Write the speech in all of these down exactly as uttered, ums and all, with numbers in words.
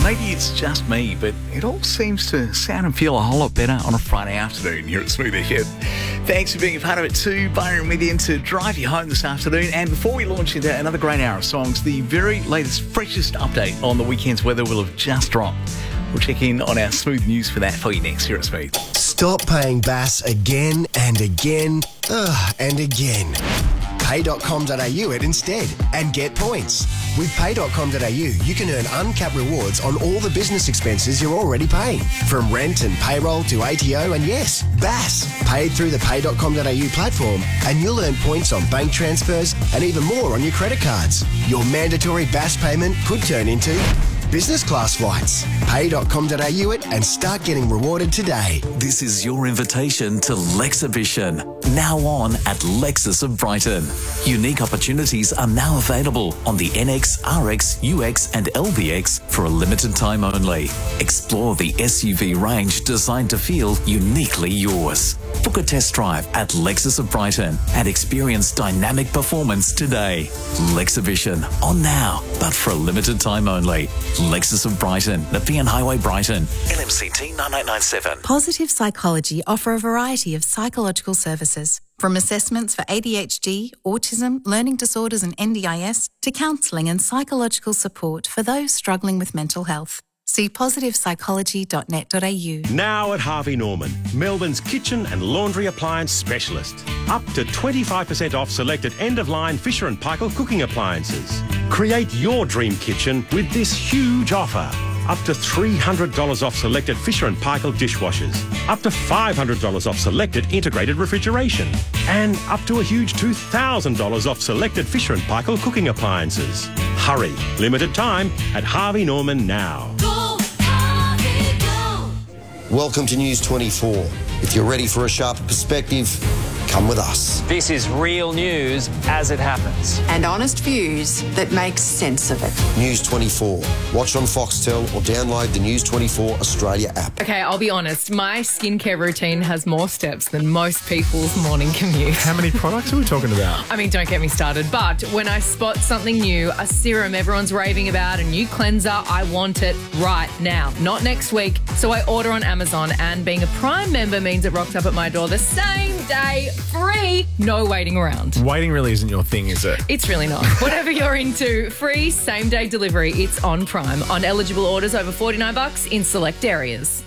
maybe it's just me, but it all seems to sound and feel a whole lot better on a Friday afternoon here at Smooth Ahead. Thanks for being a part of it too. Byron with you to drive you home this afternoon. And before we launch into another great hour of songs, the very latest, freshest update on the weekend's weather will have just dropped. We'll check in on our Smooth news for that for you next here at Smooth. Stop paying B A S again and again ugh, and again. pay dot com dot a u it instead and get points. With pay dot com dot a u, you can earn uncapped rewards on all the business expenses you're already paying. From rent and payroll to A T O and yes, B A S. Paid through the pay dot com dot a u platform and you'll earn points on bank transfers and even more on your credit cards. Your mandatory B A S payment could turn into business class flights. pay dot com dot a u it and start getting rewarded today. This is your invitation to Lexhibition, now on at Lexus of Brighton. Unique opportunities are now available on the N X, R X, U X and L B X for a limited time only. Explore the S U V range designed to feel uniquely yours. Book a test drive at Lexus of Brighton and experience dynamic performance today. Lexhibition, on now, but for a limited time only. Lexus of Brighton, Nepean Highway, Brighton. L M C T nine eight nine seven. Positive Psychology offer a variety of psychological services, from assessments for A D H D, autism, learning disorders and N D I S, to counselling and psychological support for those struggling with mental health. See positive psychology dot net dot a u. Now at Harvey Norman, Melbourne's kitchen and laundry appliance specialist. Up to twenty-five percent off selected end-of-line Fisher and Paykel cooking appliances. Create your dream kitchen with this huge offer. Up to three hundred dollars off selected Fisher and Paykel dishwashers. Up to five hundred dollars off selected integrated refrigeration. And up to a huge two thousand dollars off selected Fisher and Paykel cooking appliances. Hurry, limited time at Harvey Norman now. Go, Harvey, go. Welcome to News twenty-four. If you're ready for a sharper perspective, come with us. This is real news as it happens. And honest views that make sense of it. News twenty-four. Watch on Foxtel or download the News twenty-four Australia app. Okay, I'll be honest. My skincare routine has more steps than most people's morning commute. How many products are we talking about? I mean, don't get me started. But when I spot something new, a serum everyone's raving about, a new cleanser, I want it right now, not next week. So I order on Amazon, and being a Prime member means it rocks up at my door the same day, free, no waiting around. Waiting really isn't your thing, is it? It's really not. Whatever you're into, free same-day delivery. It's on Prime. On eligible orders over forty-nine bucks in select areas.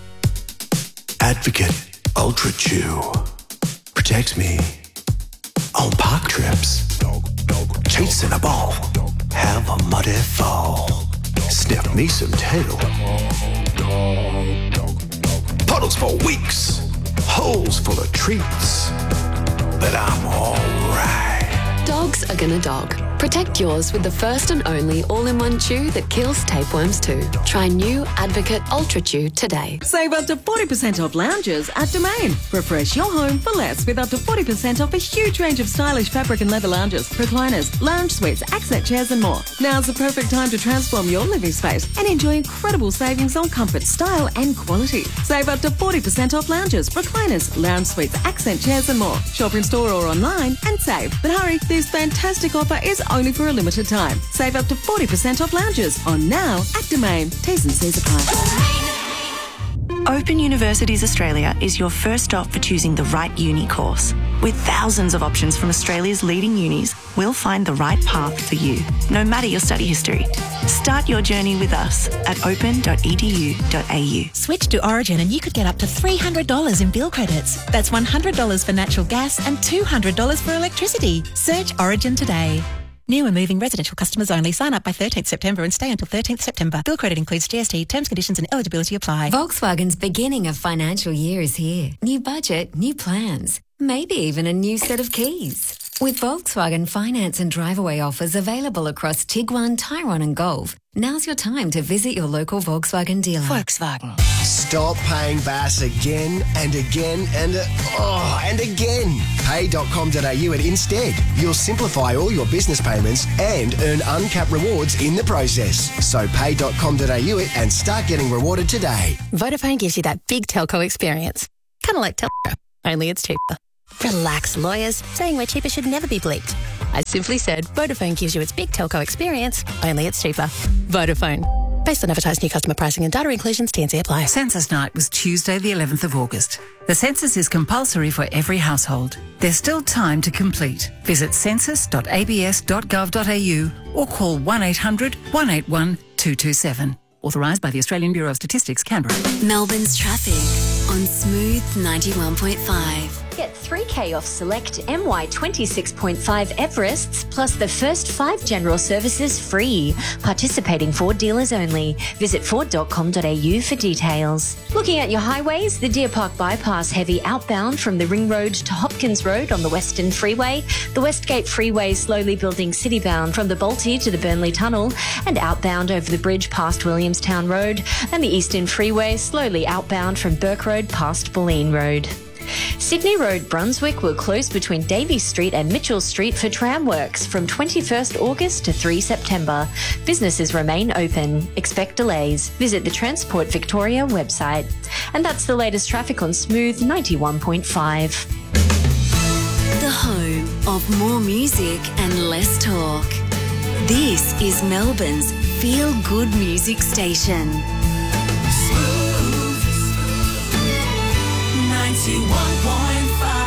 Advocate Ultra Chew protects me on park trips. Treats in a bowl. Have a muddy fall. Sniff me some tail. Puddles for weeks. Holes full of treats. But I'm alright. Dogs are gonna dog. Protect yours with the first and only all-in-one chew that kills tapeworms too. Try new Advocate Ultra Chew today. Save up to forty percent off lounges at Domain. Refresh your home for less with up to forty percent off a huge range of stylish fabric and leather lounges, recliners, lounge suites, accent chairs and more. Now's the perfect time to transform your living space and enjoy incredible savings on comfort, style and quality. Save up to forty percent off lounges, recliners, lounge suites, accent chairs and more. Shop in store or online and save. But hurry, this fantastic offer is only for a limited time. Save up to forty percent off lounges on now at Domain. T's and C's apply. Open Universities Australia is your first stop for choosing the right uni course. With thousands of options from Australia's leading unis, we'll find the right path for you, no matter your study history. Start your journey with us at open dot e d u dot a u. Switch to Origin and you could get up to three hundred dollars in bill credits. That's one hundred dollars for natural gas and two hundred dollars for electricity. Search Origin today. New and moving residential customers only. Sign up by thirteenth September and stay until thirteenth September. Bill credit includes G S T. Terms, conditions and eligibility apply. Volkswagen's beginning of financial year is here. New budget, new plans. Maybe even a new set of keys. With Volkswagen finance and drive-away offers available across Tiguan, Tyrone and Golf, now's your time to visit your local Volkswagen dealer. Volkswagen. Stop paying B A S again and again and uh, oh, and again. pay dot com dot a u it instead. You'll simplify all your business payments and earn uncapped rewards in the process. So pay dot com dot a u it and start getting rewarded today. Vodafone gives you that big telco experience. Kind of like Telco, only it's cheaper. Relax, lawyers. Saying we're cheaper should never be bleeped. I simply said Vodafone gives you its big telco experience, only it's cheaper. Vodafone. Based on advertised new customer pricing and data inclusions, T N C apply. Census night was Tuesday the eleventh of August. The census is compulsory for every household. There's still time to complete. Visit census dot a b s dot gov dot a u or call one eight hundred, one eight one, two two seven. Authorised by the Australian Bureau of Statistics, Canberra. Melbourne's traffic on Smooth ninety-one point five. Get three K off select M Y twenty-six point five Everests plus the first five general services free. Participating Ford dealers only. Visit ford dot com dot a u for details. Looking at your highways, the Deer Park Bypass heavy outbound from the Ring Road to Hopkins Road on the Western Freeway, the Westgate Freeway slowly building citybound from the Balti to the Burnley Tunnel, and outbound over the bridge past Williamstown Road, and the Eastern Freeway slowly outbound from Burke Road past Bulleen Road. Sydney Road, Brunswick will close between Davies Street and Mitchell Street for tram works from twenty-first August to the third of September. Businesses remain open. Expect delays. Visit the Transport Victoria website. And that's the latest traffic on Smooth ninety-one point five. The home of more music and less talk. This is Melbourne's feel-good music station. ninety-one point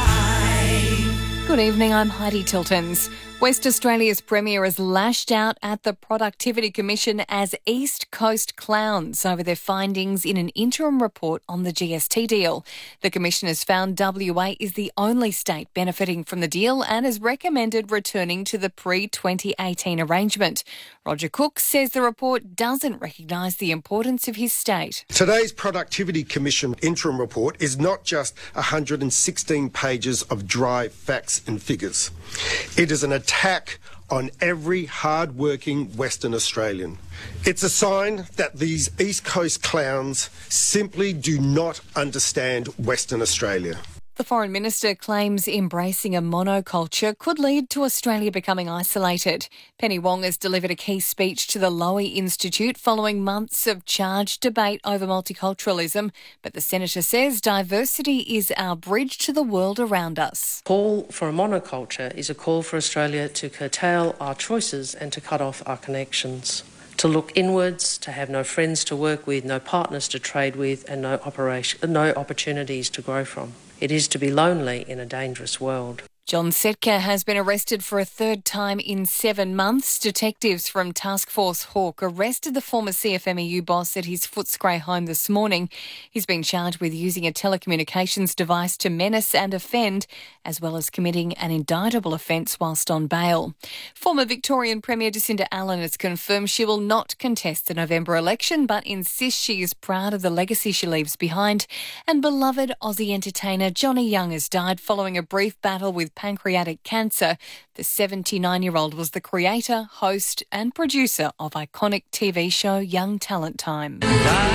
five. Good evening, I'm Heidi Tiltons. West Australia's Premier has lashed out at the Productivity Commission as East Coast clowns over their findings in an interim report on the G S T deal. The Commission has found W A is the only state benefiting from the deal and has recommended returning to the pre twenty eighteen arrangement. Roger Cook says the report doesn't recognise the importance of his state. Today's Productivity Commission interim report is not just one hundred sixteen pages of dry facts and figures. It is an attack on every hard-working Western Australian. It's a sign that these East Coast clowns simply do not understand Western Australia. The Foreign Minister claims embracing a monoculture could lead to Australia becoming isolated. Penny Wong has delivered a key speech to the Lowy Institute following months of charged debate over multiculturalism, but the Senator says diversity is our bridge to the world around us. Call for a monoculture is a call for Australia to curtail our choices and to cut off our connections. To look inwards, to have no friends to work with, no partners to trade with, and no operation, no opportunities to grow from. It is to be lonely in a dangerous world. John Setka has been arrested for a third time in seven months. Detectives from Task Force Hawke arrested the former C F M E U boss at his Footscray home this morning. He's been charged with using a telecommunications device to menace and offend, as well as committing an indictable offence whilst on bail. Former Victorian Premier Jacinda Allen has confirmed she will not contest the November election, but insists she is proud of the legacy she leaves behind. And beloved Aussie entertainer Johnny Young has died following a brief battle with pancreatic cancer. The seventy-nine-year-old was the creator, host and producer of iconic T V show Young Talent Time.